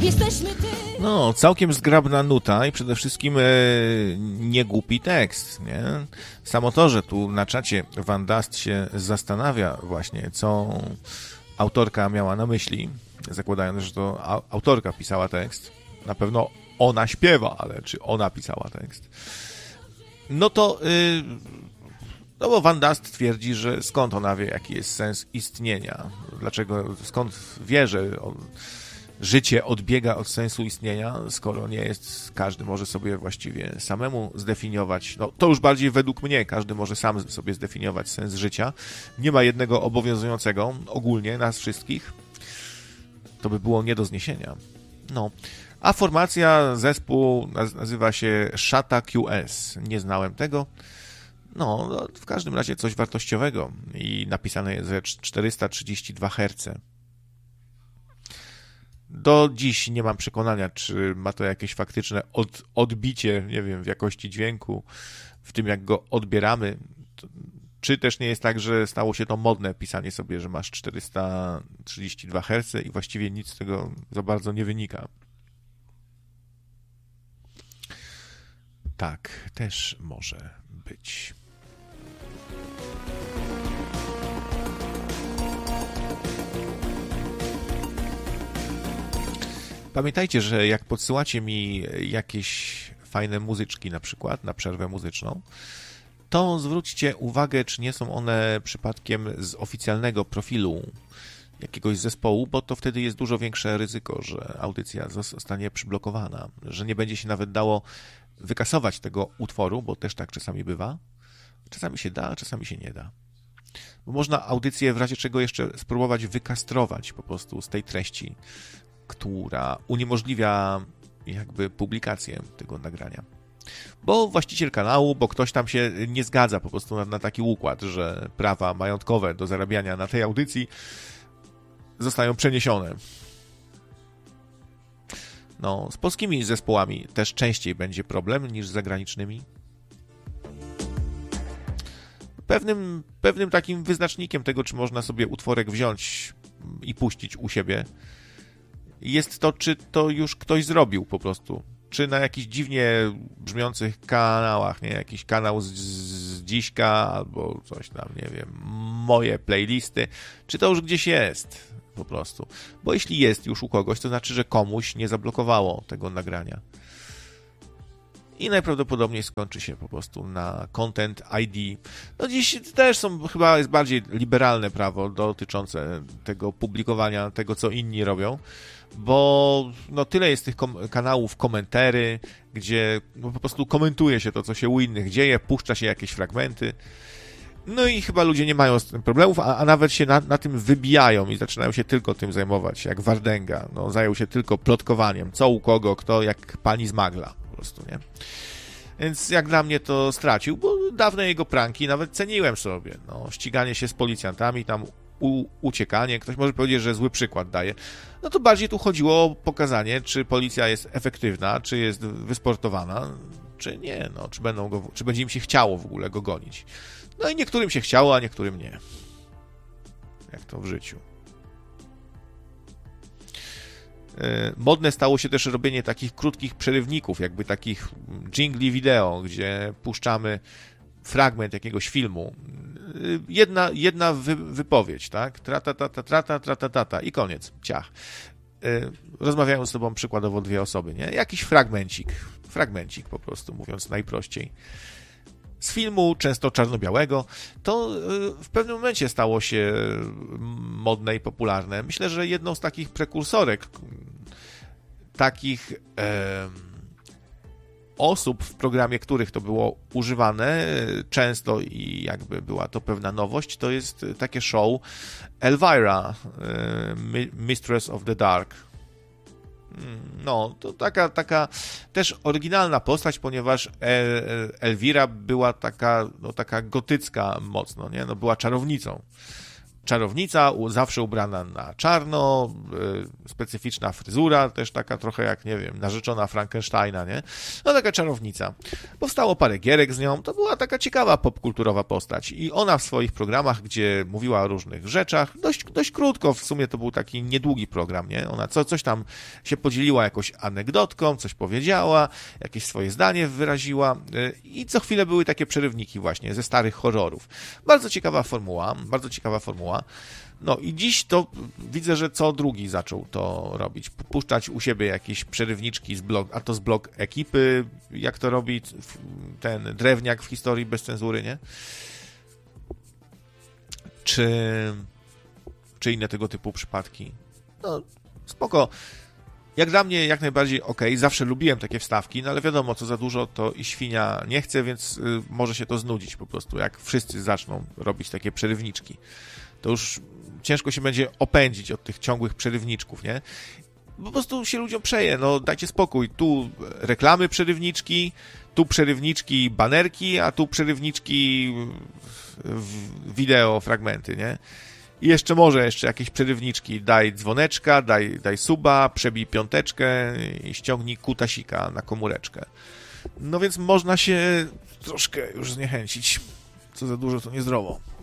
No, całkiem zgrabna nuta i przede wszystkim niegłupi tekst, nie? Samo to, że tu na czacie Van Dust się zastanawia właśnie, co autorka miała na myśli, zakładając, że to autorka pisała tekst. Na pewno ona śpiewa, ale czy ona pisała tekst? No to... No bo Van Dust twierdzi, że skąd ona wie, jaki jest sens istnienia? Dlaczego, skąd wie, że życie odbiega od sensu istnienia, skoro nie jest, każdy może sobie właściwie samemu zdefiniować, no to już bardziej według mnie, każdy może sam sobie zdefiniować sens życia. Nie ma jednego obowiązującego ogólnie nas wszystkich. To by było nie do zniesienia. No. A formacja, zespół nazywa się Shata QS. Nie znałem tego. No, w każdym razie coś wartościowego i napisane jest, że 432 Hz. Do dziś nie mam przekonania, czy ma to jakieś faktyczne odbicie, nie wiem, w jakości dźwięku, w tym jak go odbieramy. Czy też nie jest tak, że stało się to modne, pisanie sobie, że masz 432 Hz i właściwie nic z tego za bardzo nie wynika. Tak, też może być. Pamiętajcie, że jak podsyłacie mi jakieś fajne muzyczki na przykład, na przerwę muzyczną, to zwróćcie uwagę, czy nie są one przypadkiem z oficjalnego profilu jakiegoś zespołu, bo to wtedy jest dużo większe ryzyko, że audycja zostanie przyblokowana, że nie będzie się nawet dało wykasować tego utworu, bo też tak czasami bywa. Czasami się da, a czasami się nie da. Bo można audycję w razie czego jeszcze spróbować wykastrować po prostu z tej treści, która uniemożliwia jakby publikację tego nagrania. Bo właściciel kanału, bo ktoś tam się nie zgadza po prostu na taki układ, że prawa majątkowe do zarabiania na tej audycji zostają przeniesione. No, z polskimi zespołami też częściej będzie problem niż z zagranicznymi. Pewnym takim wyznacznikiem tego, czy można sobie utworek wziąć i puścić u siebie, jest to, czy to już ktoś zrobił po prostu. Czy na jakichś dziwnie brzmiących kanałach, nie? Jakiś kanał z dziśka albo coś tam, nie wiem, moje playlisty, czy to już gdzieś jest po prostu. Bo jeśli jest już u kogoś, to znaczy, że komuś nie zablokowało tego nagrania. I najprawdopodobniej skończy się po prostu na Content ID. No dziś też chyba jest bardziej liberalne prawo dotyczące tego publikowania, tego co inni robią, bo no tyle jest tych kanałów komentary, gdzie no, po prostu komentuje się to, co się u innych dzieje, puszcza się jakieś fragmenty. No i chyba ludzie nie mają z tym problemów, a nawet się na tym wybijają i zaczynają się tylko tym zajmować, jak Wardęga. No, zajął się tylko plotkowaniem, co u kogo, kto, jak pani z Magla. Po prostu, nie? Więc jak dla mnie to stracił, bo dawne jego pranki nawet ceniłem sobie. No, ściganie się z policjantami, tam uciekanie. Ktoś może powiedzieć, że zły przykład daje. No to bardziej tu chodziło o pokazanie, czy policja jest efektywna, czy jest wysportowana, czy nie. No, czy będzie im się chciało w ogóle go gonić. No i niektórym się chciało, a niektórym nie. Jak to w życiu. Modne stało się też robienie takich krótkich przerywników, jakby takich jingli wideo, gdzie puszczamy fragment jakiegoś filmu. Jedna wypowiedź, tak? Trata i koniec. Ciach. Rozmawiają z tobą przykładowo dwie osoby, nie? Jakiś fragmencik po prostu, mówiąc najprościej. Z filmu, często czarno-białego, to w pewnym momencie stało się modne i popularne. Myślę, że jedną z takich prekursorek, takich osób, w programie których to było używane często i jakby była to pewna nowość, to jest takie show Elvira, Mistress of the Dark. No, to taka też oryginalna postać, ponieważ Elvira była taka gotycka mocno, nie? No, była czarownicą. czarownica, zawsze ubrana na czarno, specyficzna fryzura, też taka trochę jak, nie wiem, narzeczona Frankensteina, nie? No taka czarownica. Powstało parę gierek z nią, to była taka ciekawa popkulturowa postać i ona w swoich programach, gdzie mówiła o różnych rzeczach, dość krótko, w sumie to był taki niedługi program, nie? Ona coś tam się podzieliła jakąś anegdotką, coś powiedziała, jakieś swoje zdanie wyraziła i co chwilę były takie przerywniki właśnie ze starych horrorów. Bardzo ciekawa formuła. No i dziś to widzę, że co drugi zaczął to robić. Puszczać u siebie jakieś przerywniczki a to z blog ekipy, jak to robi ten drewniak w historii bez cenzury, nie? Czy inne tego typu przypadki. No, spoko. Jak dla mnie jak najbardziej okej. Zawsze lubiłem takie wstawki, no ale wiadomo, co za dużo to i świnia nie chce, więc może się to znudzić po prostu, jak wszyscy zaczną robić takie przerywniczki. To już ciężko się będzie opędzić od tych ciągłych przerywniczków, nie? Po prostu się ludziom przeje, no dajcie spokój. Tu reklamy przerywniczki, tu przerywniczki banerki, a tu przerywniczki wideo fragmenty, nie? I jeszcze jakieś przerywniczki. Daj dzwoneczka, daj suba, przebij 5 i ściągnij kutasika na komóreczkę. No więc można się troszkę już zniechęcić. Co za dużo, to niezdrowo.